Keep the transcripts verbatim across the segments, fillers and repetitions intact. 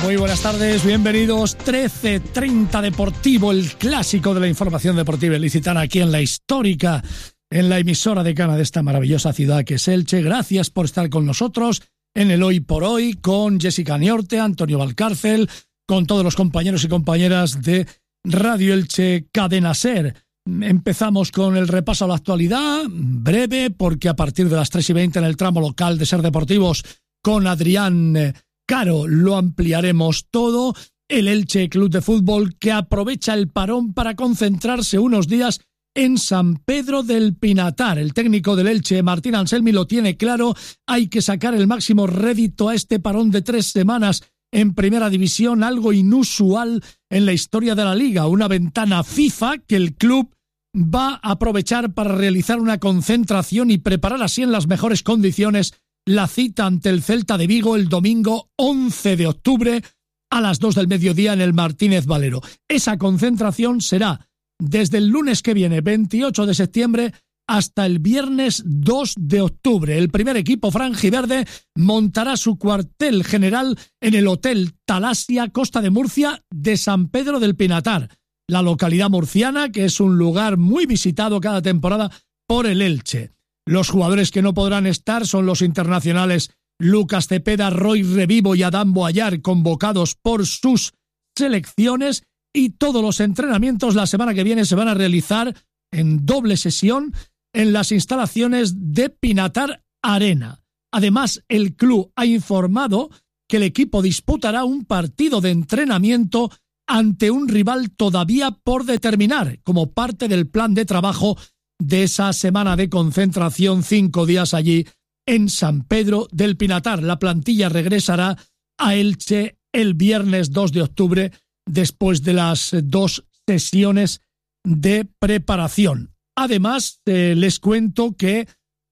Muy buenas tardes, bienvenidos. trece treinta Deportivo, el clásico de la información deportiva ilicitana aquí en la histórica, en la emisora decana de esta maravillosa ciudad que es Elche. Gracias por estar con nosotros en el Hoy por Hoy, con Jessica Niorte, Antonio Valcárcel, con todos los compañeros y compañeras de Radio Elche Cadena Ser. Empezamos con el repaso a la actualidad, breve, porque a partir de las tres y veinte en el tramo local de Ser Deportivos con Adrián Caro lo ampliaremos todo. El Elche Club de Fútbol, que aprovecha el parón para concentrarse unos días en San Pedro del Pinatar. El técnico del Elche, Martín Anselmi, lo tiene claro. Hay que sacar el máximo rédito a este parón de tres semanas en Primera División, algo inusual en la historia de la Liga. Una ventana FIFA que el club va a aprovechar para realizar una concentración y preparar así en las mejores condiciones la cita ante el Celta de Vigo el domingo once de octubre a las dos del mediodía en el Martínez Valero. Esa concentración será desde el lunes que viene, veintiocho de septiembre, hasta el viernes dos de octubre. El primer equipo franjiverde montará su cuartel general en el Hotel Talasia, Costa de Murcia, de San Pedro del Pinatar, la localidad murciana, que es un lugar muy visitado cada temporada por el Elche. Los jugadores que no podrán estar son los internacionales Lucas Cepeda, Roy Revivo y Adán Boayar, convocados por sus selecciones, y todos los entrenamientos la semana que viene se van a realizar en doble sesión en las instalaciones de Pinatar Arena. Además, el club ha informado que el equipo disputará un partido de entrenamiento ante un rival todavía por determinar, como parte del plan de trabajo de esa semana de concentración, cinco días allí en San Pedro del Pinatar. La plantilla regresará a Elche el viernes dos de octubre después de las dos sesiones de preparación. Además, eh, les cuento que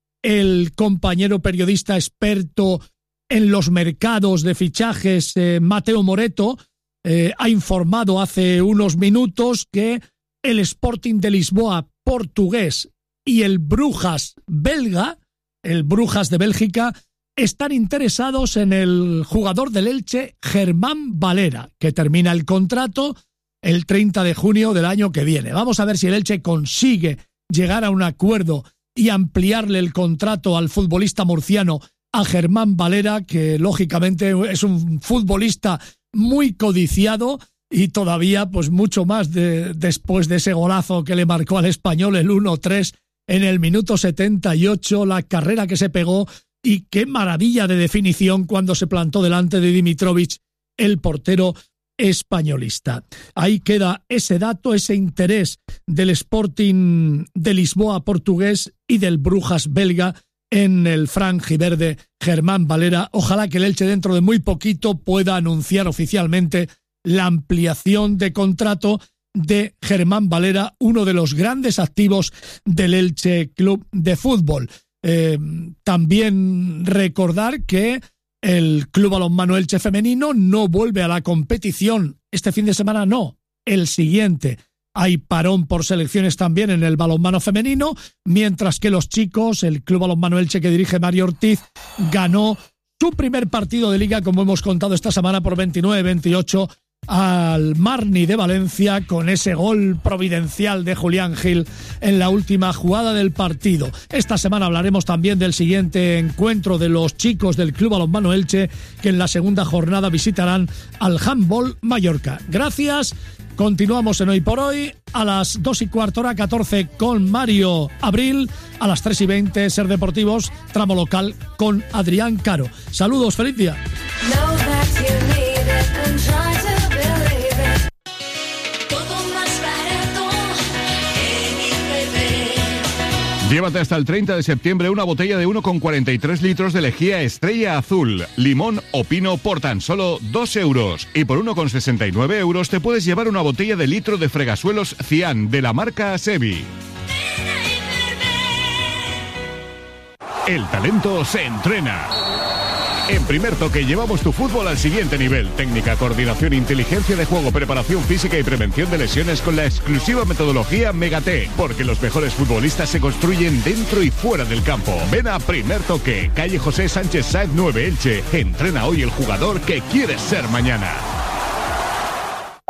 el compañero periodista experto en los mercados de fichajes, eh, Mateo Moreto, eh, ha informado hace unos minutos que el Sporting de Lisboa portugués y el Brujas belga, el Brujas de Bélgica, están interesados en el jugador del Elche, Germán Valera, que termina el contrato el treinta de junio del año que viene. Vamos a ver si el Elche consigue llegar a un acuerdo y ampliarle el contrato al futbolista murciano, a Germán Valera, que lógicamente es un futbolista muy codiciado y todavía pues mucho más de, después de ese golazo que le marcó al Español, el uno tres en el minuto setenta y ocho, la carrera que se pegó y qué maravilla de definición cuando se plantó delante de Dimitrovic, el portero españolista. Ahí queda ese dato, ese interés del Sporting de Lisboa portugués y del Brujas belga en el franjiverde Germán Valera. Ojalá que el Elche dentro de muy poquito pueda anunciar oficialmente la ampliación de contrato de Germán Valera, uno de los grandes activos del Elche Club de Fútbol. Eh, también recordar que el Club Balonmano Elche Femenino no vuelve a la competición este fin de semana, no, el siguiente. Hay parón por selecciones también en el balonmano femenino, mientras que los chicos, el Club Balonmano Elche que dirige Mario Ortiz, ganó su primer partido de liga, como hemos contado esta semana, por veintinueve veintiocho al Marni de Valencia, con ese gol providencial de Julián Gil en la última jugada del partido. Esta semana hablaremos también del siguiente encuentro de los chicos del Club Balonmano Elche, que en la segunda jornada visitarán al Handball Mallorca. Gracias. Continuamos en Hoy por Hoy a las dos y cuarto hora catorce con Mario Abril, a las tres y veinte Ser Deportivos, tramo local con Adrián Caro. Saludos, feliz día. Llévate hasta el treinta de septiembre una botella de uno coma cuarenta y tres litros de lejía Estrella Azul, limón o pino por tan solo dos euros. Y por uno coma sesenta y nueve euros te puedes llevar una botella de litro de fregasuelos Cian de la marca Asevi. El talento se entrena. En Primer Toque llevamos tu fútbol al siguiente nivel. Técnica, coordinación, inteligencia de juego, preparación física y prevención de lesiones con la exclusiva metodología Megate. Porque los mejores futbolistas se construyen dentro y fuera del campo. Ven a Primer Toque, calle José Sánchez Sáez nueve Elche. Entrena hoy el jugador que quieres ser mañana.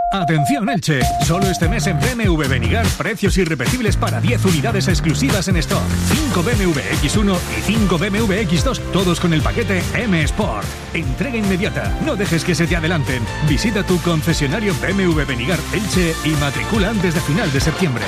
Atención Elche, solo este mes en B M W Benigar, precios irrepetibles para diez unidades exclusivas en stock. cinco B M W equis uno y cinco B M W equis dos, todos con el paquete M Sport. Entrega inmediata, no dejes que se te adelanten. Visita tu concesionario B M W Benigar Elche y matricula antes de final de septiembre.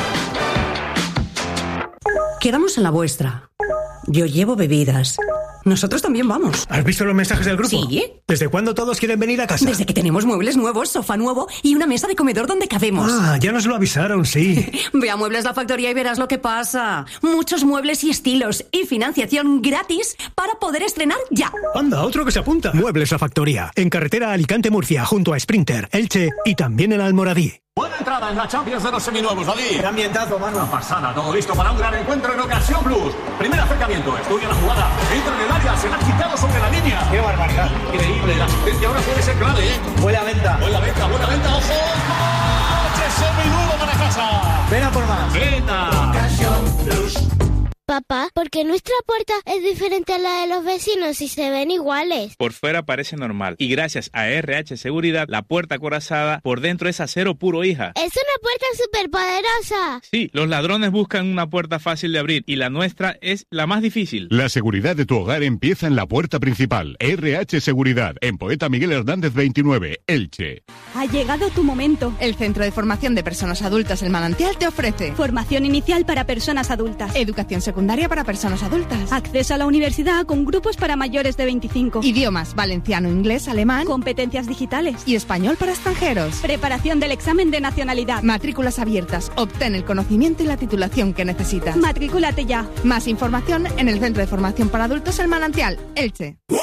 Quedamos en la vuestra. Yo llevo bebidas. Nosotros también vamos. ¿Has visto los mensajes del grupo? Sí. ¿Desde cuándo todos quieren venir a casa? Desde que tenemos muebles nuevos, sofá nuevo y una mesa de comedor donde cabemos. Ah, ya nos lo avisaron, sí. Ve a Muebles La Factoría y verás lo que pasa. Muchos muebles y estilos y financiación gratis para poder estrenar ya. Anda, otro que se apunta. Muebles La Factoría, en carretera Alicante-Murcia, junto a Sprinter, Elche y también en Almoradí. Buena entrada en la Champions de los seminuevos, David. Qué ambientazo, mano. Una pasada, todo listo para un gran encuentro en Ocasión Plus. Primer acercamiento, estudia la jugada, entra en el área, se la ha quitado sobre la línea. Qué barbaridad. Increíble, la asistencia ahora puede ser clave, ¿eh? Buena venta. Buena venta, buena venta, ojo. ¡Coche seminuevo para casa! Ven a por más. ¡Venta! Ocasión Plus. Papá, ¿por qué nuestra puerta es diferente a la de los vecinos y se ven iguales? Por fuera parece normal y gracias a R H Seguridad, la puerta acorazada por dentro es acero puro, hija. ¡Es una puerta superpoderosa! Sí, los ladrones buscan una puerta fácil de abrir y la nuestra es la más difícil. La seguridad de tu hogar empieza en la puerta principal. R H Seguridad, en Poeta Miguel Hernández veintinueve, Elche. Ha llegado tu momento. El Centro de Formación de Personas Adultas El Manantial te ofrece formación inicial para personas adultas, educación secundaria para personas adultas, acceso a la universidad con grupos para mayores de veinticinco, idiomas valenciano, inglés, alemán, competencias digitales y español para extranjeros, preparación del examen de nacionalidad, matrículas abiertas, obtén el conocimiento y la titulación que necesitas. Matricúlate ya. Más información en el Centro de Formación para Adultos El Manantial, Elche.